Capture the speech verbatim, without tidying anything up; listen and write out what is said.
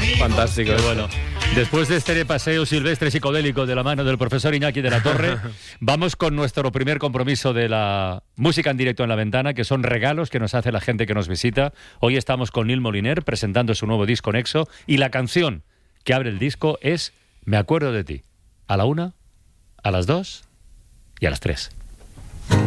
Fantástico. Qué bueno. Después de este paseo silvestre psicodélico de la mano del profesor Iñaki de la Torre, vamos con nuestro primer compromiso de la música en directo en La Ventana, que son regalos que nos hace la gente que nos visita. Hoy estamos con Nil Moliner presentando su nuevo disco Nexo, y la canción que abre el disco es Me acuerdo de ti. A la una, a las dos y a las tres.